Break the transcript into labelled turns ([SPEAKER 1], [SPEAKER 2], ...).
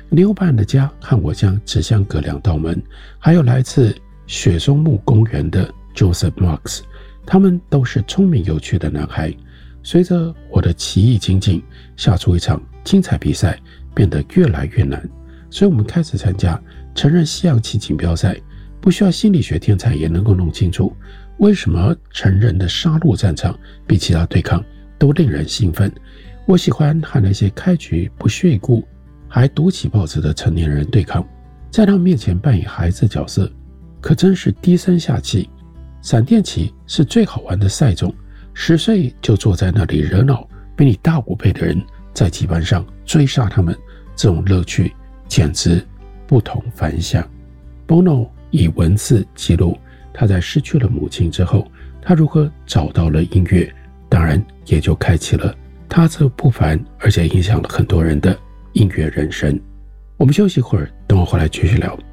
[SPEAKER 1] 牛版的家和我家只相隔2道门，还有来自雪松木公园的 Joseph Marks， 他们都是聪明有趣的男孩。随着我的棋艺精进，下出一场精彩比赛变得越来越难，所以我们开始参加成人西洋棋锦标赛。不需要心理学天才也能够弄清楚，为什么成人的杀戮战场比其他对抗都令人兴奋。我喜欢和那些开局不屑一顾还读起报纸的成年人对抗，在他们面前扮演孩子角色可真是低声下气。闪电棋是最好玩的赛种，10岁就坐在那里惹恼比你大5倍的人，在棋盘上追杀他们，这种乐趣简直不同凡响。 Bono 以文字记录他在失去了母亲之后，他如何找到了音乐，当然也就开启了他这不凡而且影响了很多人的音乐人生。我们休息一会儿，等我回来继续聊。